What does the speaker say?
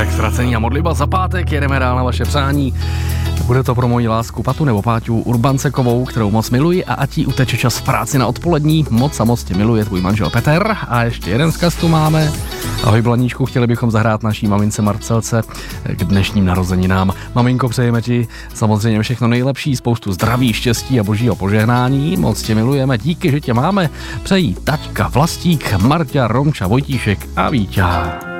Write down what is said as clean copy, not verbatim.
Extra cení a modlitba za pátek, jedeme dál na vaše přání. Bude to pro moji lásku Patu nebo Páťu Urbancekovou, kterou moc miluji, a ať jí uteče čas v práci na odpolední. Moc a moc tě miluje tvůj manžel Petr. A ještě jeden vzkaz tu máme. Ahoj Blaníčku, chtěli bychom zahrát naší mamince Marcelce k dnešním narozeninám. Maminko, přejeme ti samozřejmě všechno nejlepší, spoustu zdraví, štěstí a božího požehnání. Moc tě milujeme, díky, že tě máme. Přejí taťka Vlastík, Marťa, Romča, Vojtíšek a Víťa.